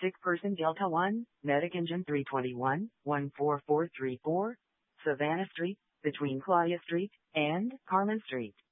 Sick person Delta 1, Medic Engine 321, 14434, Savannah Street, between Claudia Street and Carmen Street.